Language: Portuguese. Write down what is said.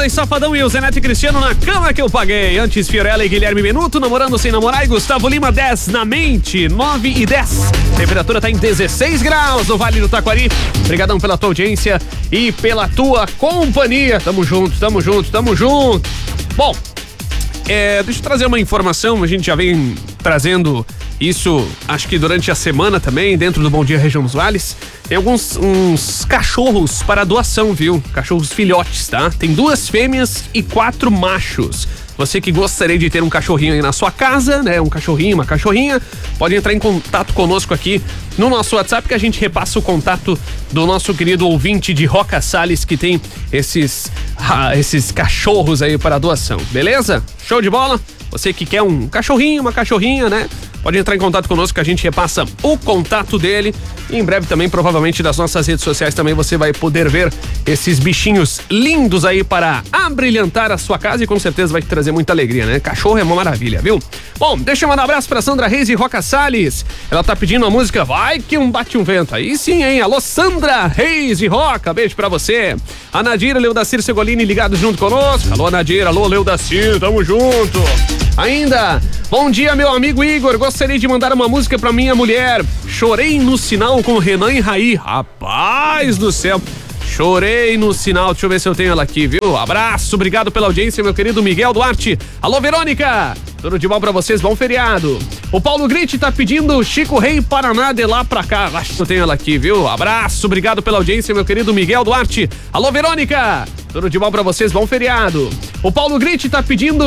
Wesley Safadão e o Zeneto e Cristiano na cama que eu paguei. Antes, Fiorella e Guilherme Benuto, namorando sem namorar, e Gustavo Lima, 10 na mente, 9 e 10. Temperatura tá em 16 graus no Vale do Taquari. Obrigadão pela tua audiência e pela tua companhia. Tamo junto, tamo junto, tamo junto. Bom, deixa eu trazer uma informação, a gente já vem trazendo isso, acho que durante a semana também, dentro do Bom Dia Região dos Vales. Tem uns cachorros para doação, viu? Cachorros filhotes, tá? Tem 2 fêmeas e 4 machos. Você que gostaria de ter um cachorrinho aí na sua casa, né? Um cachorrinho, uma cachorrinha, pode entrar em contato conosco aqui no nosso WhatsApp, que a gente repassa o contato do nosso querido ouvinte de Roca Salles, que tem esses cachorros aí para doação, beleza? Show de bola? Você que quer um cachorrinho, uma cachorrinha, né? Pode entrar em contato conosco que a gente repassa o contato dele. E em breve também, provavelmente, das nossas redes sociais também você vai poder ver esses bichinhos lindos aí para abrilhantar a sua casa e com certeza vai te trazer muita alegria, né? Cachorro é uma maravilha, viu? Bom, deixa eu mandar um abraço pra Sandra Reis e Roca Salles. Ela tá pedindo a música Vai Que Bate um Vento. Aí sim, hein? Alô, Sandra Reis e Roca, beijo pra você. A Nadira, Leudacir Segolini ligados junto conosco. Alô, Nadira, alô, Leudacir, tamo junto. Ainda, bom dia, meu amigo Igor. Gostaria de mandar uma música pra minha mulher. Chorei no sinal com Renan e Raí. Rapaz do céu. Chorei no sinal. Deixa eu ver se eu tenho ela aqui, viu? Abraço, obrigado pela audiência, meu querido Miguel Duarte. Alô, Verônica. Tudo de bom pra vocês, bom feriado. O Paulo Gritti tá pedindo Chico Rei Paraná de lá pra cá. Acho que eu tenho ela aqui, viu? Abraço, obrigado pela audiência, meu querido Miguel Duarte. Alô, Verônica. Tudo de bom pra vocês, bom feriado. O Paulo Gritti tá pedindo